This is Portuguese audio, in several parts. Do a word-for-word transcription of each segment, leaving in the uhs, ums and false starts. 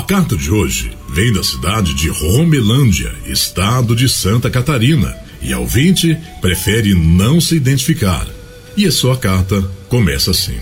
carta de hoje vem da cidade de Romelândia, estado de Santa Catarina, e a ouvinte prefere não se identificar. E a sua carta começa assim: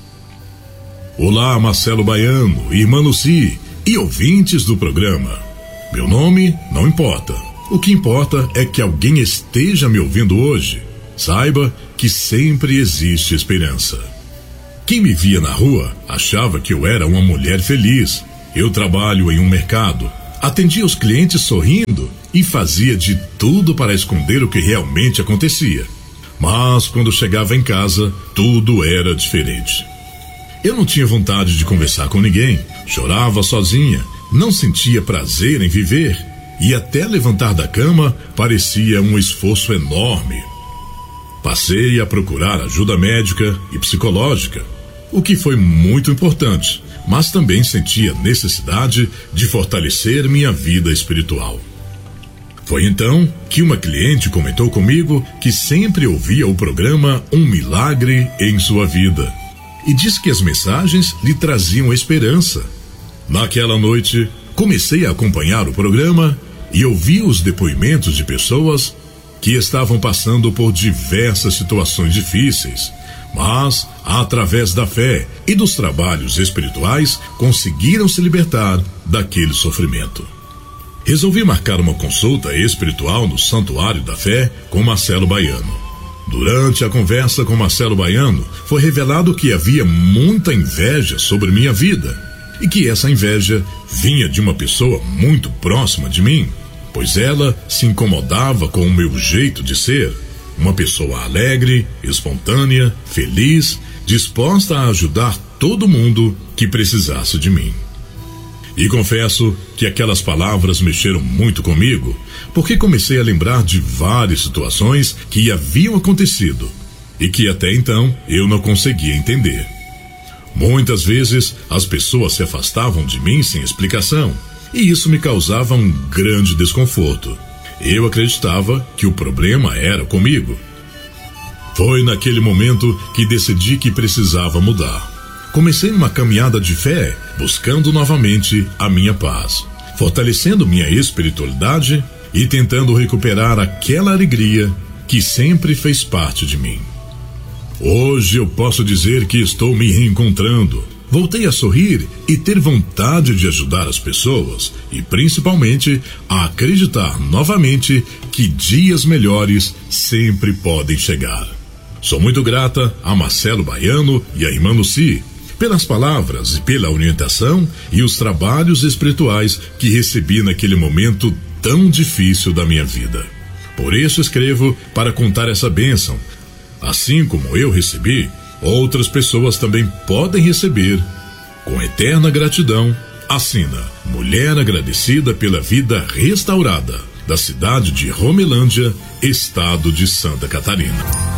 Olá, Marcelo Baiano, irmã Lucy e ouvintes do programa. Meu nome não importa. O que importa é que alguém esteja me ouvindo hoje. Saiba que sempre existe esperança. Quem me via na rua achava que eu era uma mulher feliz. Eu trabalho em um mercado, atendia os clientes sorrindo e fazia de tudo para esconder o que realmente acontecia. Mas quando chegava em casa, tudo era diferente. Eu não tinha vontade de conversar com ninguém, chorava sozinha, não sentia prazer em viver e até levantar da cama parecia um esforço enorme. Passei a procurar ajuda médica e psicológica, o que foi muito importante, mas também sentia necessidade de fortalecer minha vida espiritual. Foi então que uma cliente comentou comigo que sempre ouvia o programa Um Milagre em Sua Vida e disse que as mensagens lhe traziam esperança. Naquela noite, comecei a acompanhar o programa e ouvi os depoimentos de pessoas que estavam passando por diversas situações difíceis, mas, através da fé e dos trabalhos espirituais, conseguiram se libertar daquele sofrimento. Resolvi marcar uma consulta espiritual no Santuário da Fé com Marcelo Baiano. Durante a conversa com Marcelo Baiano, foi revelado que havia muita inveja sobre minha vida e que essa inveja vinha de uma pessoa muito próxima de mim, pois ela se incomodava com o meu jeito de ser. Uma pessoa alegre, espontânea, feliz, disposta a ajudar todo mundo que precisasse de mim. E confesso que aquelas palavras mexeram muito comigo, porque comecei a lembrar de várias situações que haviam acontecido e que até então eu não conseguia entender. Muitas vezes as pessoas se afastavam de mim sem explicação, e isso me causava um grande desconforto. Eu acreditava que o problema era comigo. Foi naquele momento que decidi que precisava mudar. Comecei uma caminhada de fé, buscando novamente a minha paz, fortalecendo minha espiritualidade e tentando recuperar aquela alegria que sempre fez parte de mim. Hoje eu posso dizer que estou me reencontrando. Voltei a sorrir e ter vontade de ajudar as pessoas e, principalmente, a acreditar novamente que dias melhores sempre podem chegar. Sou muito grata a Marcelo Baiano e a irmã Lucy pelas palavras e pela orientação e os trabalhos espirituais que recebi naquele momento tão difícil da minha vida. Por isso escrevo para contar essa bênção. Assim como eu recebi, outras pessoas também podem receber. Com eterna gratidão, assina Mulher Agradecida pela Vida Restaurada, da cidade de Romelândia, estado de Santa Catarina.